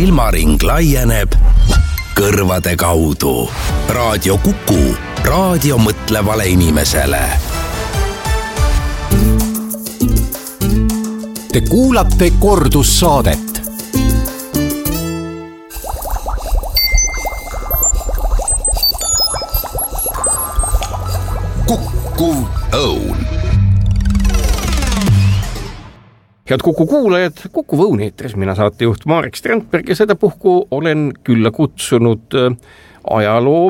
silmaring laieneb kõrvade kaudu. Raadio Kuku, raadio mõtlevale inimesele. Te kuulate kordussaadet. Kuku Õun. Head Kuku kuulajad, Kuku Õun eetris, mina saatejuht Marek Strandberg ja seda puhku olen külla kutsunud ajaloo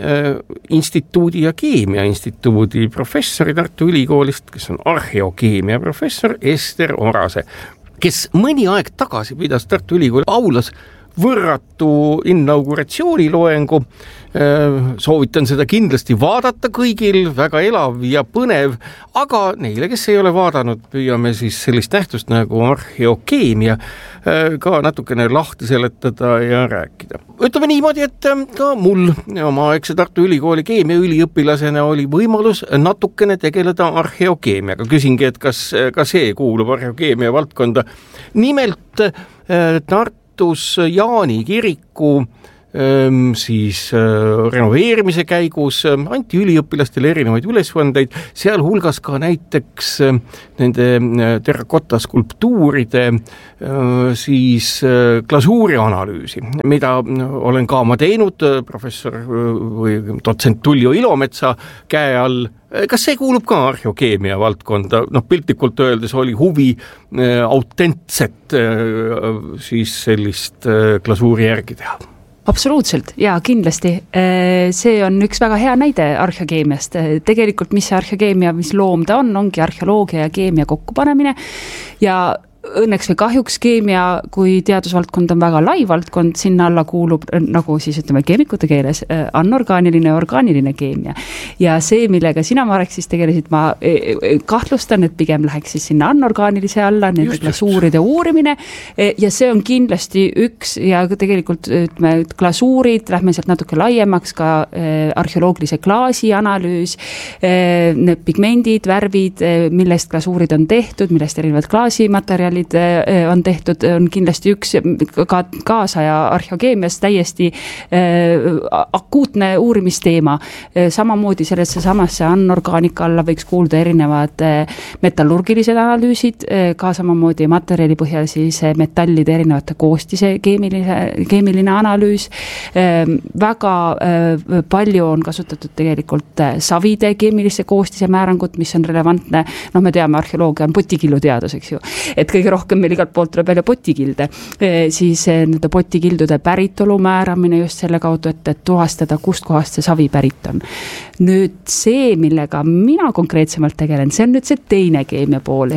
instituudi ja keemia instituudi professori Tartu Ülikoolist, kes on arheokeemia professor Ester Orase, kes mõni aeg tagasi pidas Tartu Ülikooli aulas võrratu inauguratsiooniloengu. Soovitan seda kindlasti vaadata kõigil, väga elav ja põnev, aga neile, kes ei ole vaadanud, püüame siis sellist nähtust nagu arheokeemia ka natukene lahti seletada ja rääkida. Ütleme niimoodi, et ka mul oma aegse Tartu Ülikooli keemiaüliõpilasena oli võimalus natukene tegeleda arheokeemiaga. Küsingi, et kas ka see kuulub arheokeemia valdkonda. Nimelt Tartus Jaani kiriku siis renoveerimise käigus anti üliõpilastele erinevaid ülesvandeid, seal hulgas ka näiteks nende terrakotta skulptuuride siis glasuuri analüüsi, mida olen ka ma teinud professor või dotsent Tullio Ilometsa käe all. Kas see kuulub ka arheokeemia valdkonda? Piltlikult öeldes oli huvi autentset siis sellist glasuuri järgi teha. Absoluutselt, ja kindlasti. See on üks väga hea näide arheokeemiast. Tegelikult mis see arheokeemia, mis loom ta ongi arheoloogia ja keemia kokkupanemine ja õnneks või kahjuks keemia kui teadusvaldkond on väga lai valdkond, sinna alla kuulub, nagu siis ütleme keemikute keeles, anorgaaniline ja orgaaniline keemia. Ja see, millega sina, Marek, siis tegelesid, ma kahtlustan, et pigem läheks siis sinna anorgaanilise alla, nende glasuuride uurimine ja see on kindlasti üks ja tegelikult ütleme, glasuurid, lähme sealt natuke laiemaks, ka arheoloogilise klaasi analüüs, need pigmendid, värvid, millest glasuurid on tehtud, millest erinevad klaasimaterjalid on tehtud, on kindlasti üks ka kaasaja arheokeemias täiesti akuutne uurimisteema. Samamoodi sellesse samasse anorgaanika alla võiks kuulda erinevad metallurgilised analüüsid, ka samamoodi materjali põhjal siis metallide erinevate koostise keemiline analüüs. Väga palju on kasutatud tegelikult savide keemilisse koostise määrangut, mis on relevantne. Me teame, arheoloogia on potikillu teadus, eks ju. Et kõige rohkem meil igalt poolt tuleb välja potikilde, siis nende potikildude päritolu määramine just selle kaudu, et tuvastada, kust kohast see savi pärit on. Nüüd see, millega mina konkreetsemalt tegelen, see on nüüd see teine keemia pool.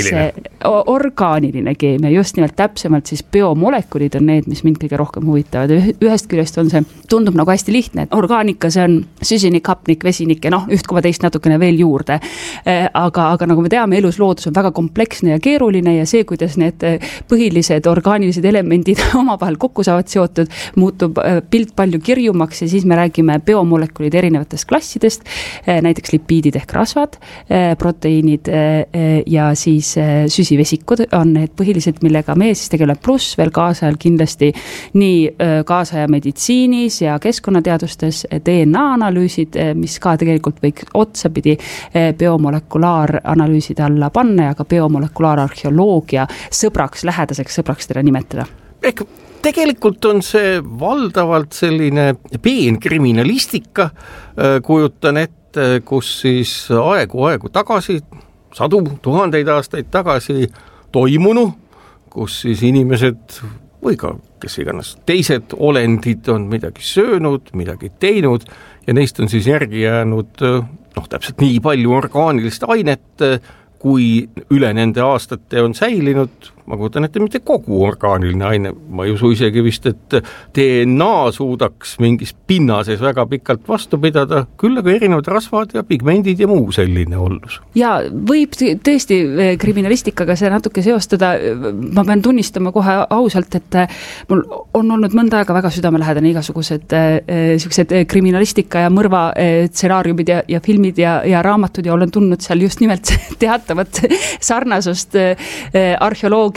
Orgaaniline keemia, just nimelt täpsemalt siis biomolekulid on need, mis mind kõige rohkem huvitavad. Ühest küljest on see, tundub nagu hästi lihtne, et orgaanika see on süsinik, hapnik, vesinik ja üht koma teist natukene veel juurde. Aga nagu me teame, elus loodus on väga kompleksne ja keeruline ja see, kuidas need põhilised orgaanilised elemendid omavahel kokku saavad seotud, muutub pilt palju kirjumaks ja siis me räägime biomolekulid erinevatest klassidest, näiteks lipiidid ehk rasvad, proteiinid ja siis süsivesikud on need põhilised, millega me siis tegeleme, pluss veel kaasajal kindlasti nii kaasaja meditsiinis ja keskkonnateadustes DNA analüüsid, mis ka tegelikult võiks otsapidi biomolekulaar-analüüside alla panna ja ka biomolekulaar-arheoloogia sõbraks, lähedaseks sõbraks teda nimetada. Ehk tegelikult on see valdavalt selline peenkriminalistika, kujutan ette, kus siis aegu tagasi, sadu, tuhandeid aastaid tagasi toimunu, kus siis inimesed või ka kes iganes teised olendid on midagi söönud, midagi teinud ja neist on siis järgi jäänud täpselt nii palju orgaanilist ainet, kui üle nende aastate on säilinud, ma kujutan ette mitte kogu orgaaniline aine, ma ei usu isegi vist, et DNA suudaks mingis pinnases väga pikalt vastu pidada, küll aga erinevad rasvad ja pigmendid ja muu selline ollus. Ja võib tõesti kriminalistikaga see natuke seostada, ma pean tunnistama kohe ausalt, et mul on olnud mõnda aega väga südamelähedane igasugused sellised kriminalistika ja mõrva stsenaariumid ja filmid ja raamatud ja olen tundnud seal just nimelt teatavat sarnasust arheoloogia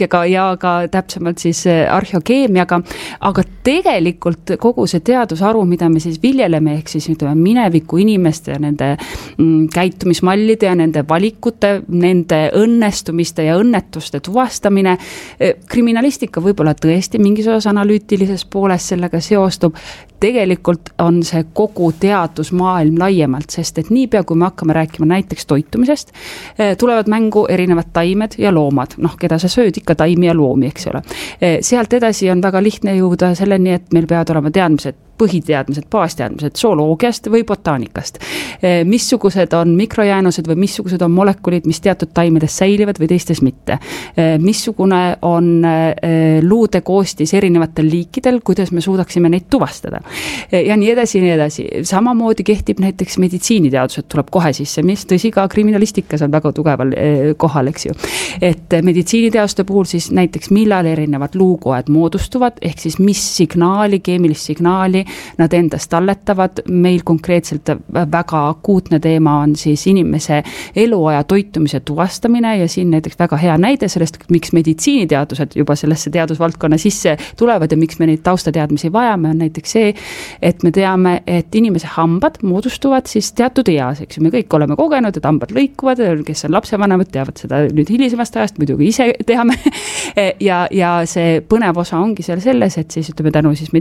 bioloogiaga ja ka täpsemalt siis arheokeemiaga, aga tegelikult kogu see teadusharu, mida me siis viljeleme, ehk siis ütleme mineviku inimeste ja nende käitumismallide ja nende valikute, nende õnnestumiste ja õnnetuste tuvastamine, kriminalistika võib-olla tõesti mingis osas analüütilises pooles sellega seostub, tegelikult on see kogu teadusmaailm laiemalt, sest et niipea, kui me hakkame rääkima näiteks toitumisest, tulevad mängu erinevad taimed ja loomad, keda sa sööd ikka taimi ja loomi, eks ole. Sealt edasi on väga lihtne jõuda selleni, et meil peavad olema teadmised, põhiteadmised, baasteadmised zooloogiast või botaanikast. Missugused on mikrojäänused või missugused on molekulid, mis teatud taimedes säilivad või teistes mitte. Missugune on luude koostis erinevatel liikidel, kuidas me suudaksime neid tuvastada. Ja nii edasi, nii edasi. Samamoodi kehtib näiteks meditsiiniteadused, tuleb kohe sisse, mis tõsi ka kriminalistikas on väga tugeval kohal, eks ju. Et meditsiiniteaduste puhul siis näiteks millal erinevad luukoed moodustuvad, ehk siis mis signaali, keemilist signaali nad endast talletavad. Meil konkreetselt väga akuutne teema on siis inimese eluaja toitumise tuvastamine ja siin näiteks väga hea näide sellest, miks meditsiiniteadused juba sellesse teadusvaldkonna sisse tulevad ja miks me neid taustateadmisi vajame, on näiteks see, et me teame, et inimese hambad moodustuvad siis teatud eas, eks ju, me kõik oleme kogenud, et hambad lõikuvad, kes on lapsevanemad, teavad seda nüüd hilisemast ajast, muidugi ise teame ja see põnev osa ongi seal selles, et siis ütleme tänu siis